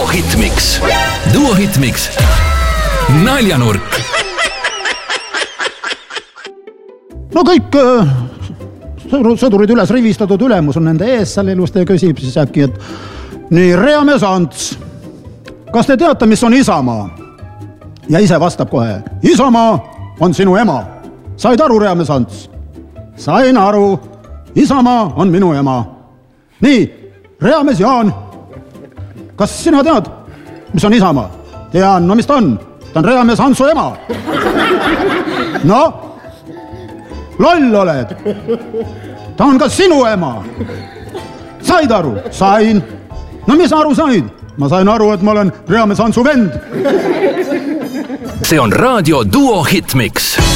Hitmix. Duo Hitmix. Naljanurk. No kõik sõdurid üles rivistatud, ülemus on nende ees seal ilusti ja küsib siis äkki, et nii, Reamees Ants, kas te teate, mis on Isamaa? Ja ise vastab kohe, Isamaa on sinu ema. Said aru, Reamees Ants? Sain aru, Isamaa on minu ema. Nii, Reamees Jaan, kas sina tead, mis on Isamaa? Tean, no mis ta on? Ta on Reamees Antsu ema. No, loll oled. Ta on ka sinu ema. Said aru? Sain. No mis aru said? Ma sain aru, et ma olen Reamees Antsu vend. See on Raadio Duo Hitmix.